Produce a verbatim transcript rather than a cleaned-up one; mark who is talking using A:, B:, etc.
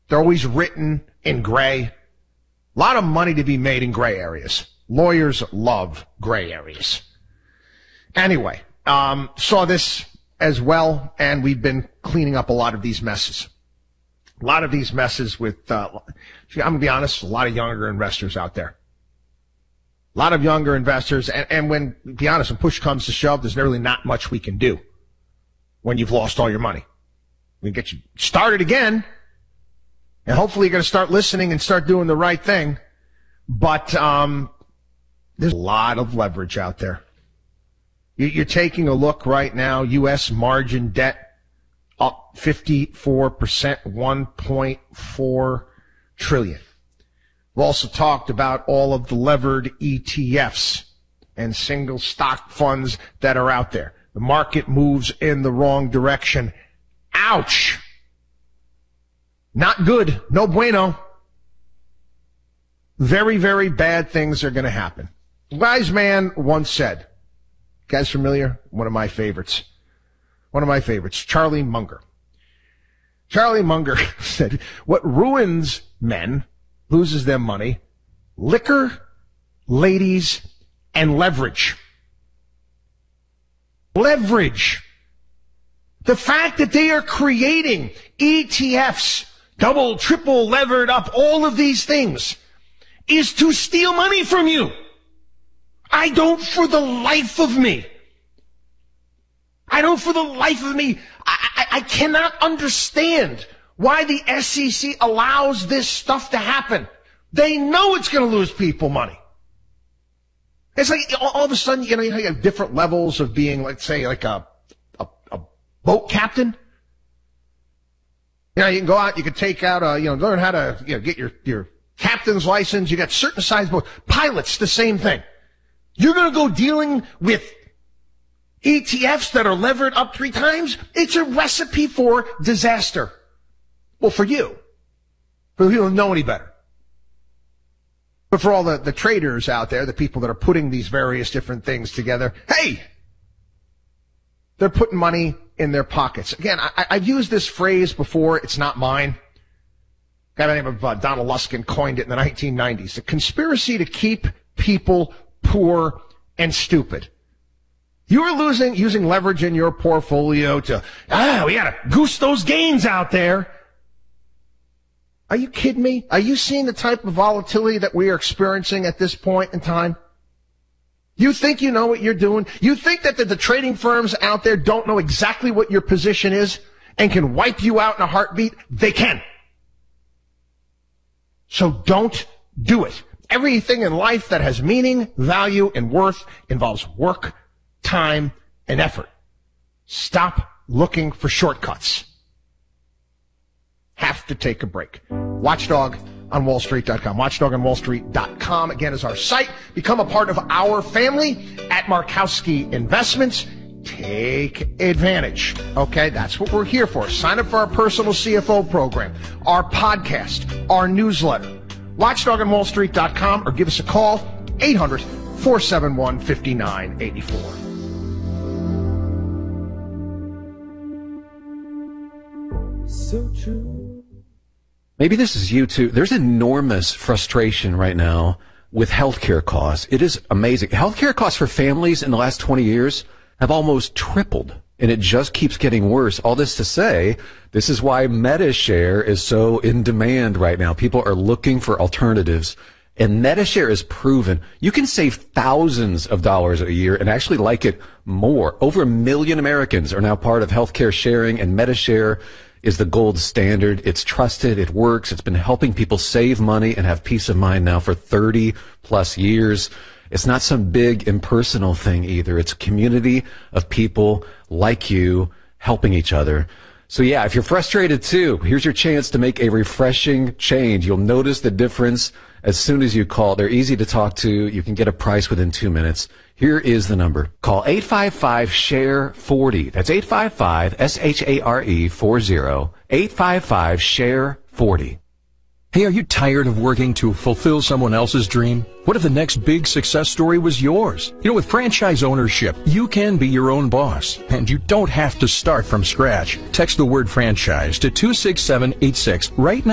A: They're always written in gray. A lot of money to be made in gray areas. Lawyers love gray areas. Anyway, um, saw this as well, and we've been cleaning up a lot of these messes. A lot of these messes with, uh, I'm going to be honest, a lot of younger investors out there. A lot of younger investors, and, and when, to be honest, when push comes to shove, there's really not much we can do when you've lost all your money. We can get you started again, and hopefully you're going to start listening and start doing the right thing. But um, there's a lot of leverage out there. You're taking a look right now, U S margin debt up fifty-four percent, one point four trillion. We've also talked about all of the levered E T Fs and single stock funds that are out there. The market moves in the wrong direction. Ouch! Not good. No bueno. Very, very bad things are going to happen. A wise man once said, guys familiar? One of my favorites. One of my favorites, Charlie Munger. Charlie Munger said, what ruins men, loses them money, liquor, ladies, and leverage. Leverage. The fact that they are creating E T Fs, double, triple levered up, all of these things, is to steal money from you. I don't for the life of me. I don't for the life of me. I, I, I cannot understand why the S E C allows this stuff to happen. They know it's going to lose people money. It's like all, all of a sudden, you know, you have different levels of being, let's say, like a, a, a boat captain. You know, you can go out, you can take out, a, you know, learn how to, you know, get your, your captain's license. You got certain size boats. Pilots, the same thing. You're going to go dealing with E T Fs that are levered up three times? It's a recipe for disaster. Well, for you. For the people who know any better. But for all the, the traders out there, the people that are putting these various different things together, hey! They're putting money in their pockets. Again, I, I've used this phrase before. It's not mine. A guy by the name of uh, Donald Luskin coined it in the nineteen nineties. The conspiracy to keep people poor and stupid. You are losing, using leverage in your portfolio to, ah, we gotta goose those gains out there. Are you kidding me? Are you seeing the type of volatility that we are experiencing at this point in time? You think you know what you're doing? You think that the, the trading firms out there don't know exactly what your position is and can wipe you out in a heartbeat? They can. So don't do it. Everything in life that has meaning, value, and worth involves work, time, and effort. Stop looking for shortcuts. Have to take a break. Watchdog on wall street dot com. watchdog on wall street dot com, again, is our site. Become a part of our family at Markowski Investments. Take advantage. Okay, that's what we're here for. Sign up for our personal C F O program, our podcast, our newsletter. watchdog on wall street dot com, or give us a call, eight hundred, four seven one, five nine eight four.
B: So true.
C: Maybe this is you too. There's enormous frustration right now with healthcare costs. It is amazing. Healthcare costs for families in the last twenty years have almost tripled, and it just keeps getting worse. All this to say, this is why MediShare is so in demand right now. People are looking for alternatives, and MediShare is proven you can save thousands of dollars a year and actually like it more. Over a million Americans are now part of healthcare sharing, and MediShare is the gold standard. It's trusted. It works. It's been helping people save money and have peace of mind now for thirty plus years. It's not some big impersonal thing either. It's a community of people like you helping each other. So yeah, if you're frustrated too, here's your chance to make a refreshing change. You'll notice the difference as soon as you call. They're easy to talk to. You can get a price within two minutes. Here is the number. Call eight five five, S H A R E, forty. That's eight five five, S H A R E, forty. eight five five, S H A R E, forty.
D: Hey, are you tired of working to fulfill someone else's dream? What if the next big success story was yours? You know, with franchise ownership, you can be your own boss, and you don't have to start from scratch. Text the word franchise to two six seven eight six right now.